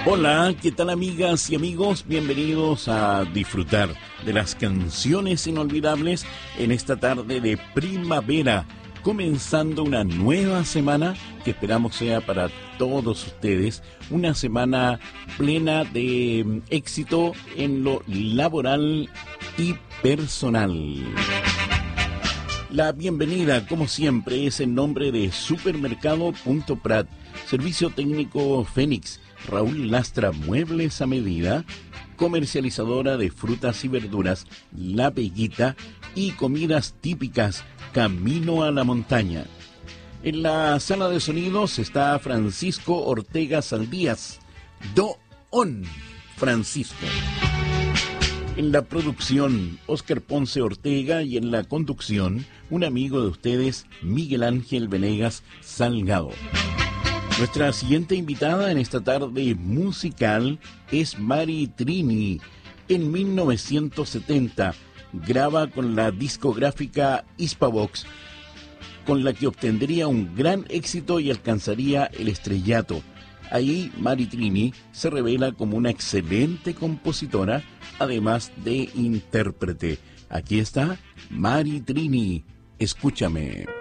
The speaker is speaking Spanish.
Hola, ¿qué tal amigas y amigos? Bienvenidos a disfrutar de las canciones inolvidables en esta tarde de primavera, comenzando una nueva semana que esperamos sea para todos ustedes una semana plena de éxito en lo laboral y personal. La bienvenida, como siempre, es en nombre de Supermercado.prat, Servicio Técnico Fénix, Raúl Lastra Muebles a Medida, comercializadora de frutas y verduras La Peguita y comidas típicas Camino a la Montaña. En la sala de sonidos está Francisco Ortega Saldías, Don Francisco. En la producción, Óscar Ponce Ortega, y en la conducción, un amigo de ustedes, Miguel Ángel Venegas Salgado. Nuestra siguiente invitada en esta tarde musical es Mari Trini. En 1970 graba con la discográfica Hispavox, con la que obtendría un gran éxito y alcanzaría el estrellato. Ahí Mari Trini se revela como una excelente compositora, además de intérprete. Aquí está Mari Trini, escúchame.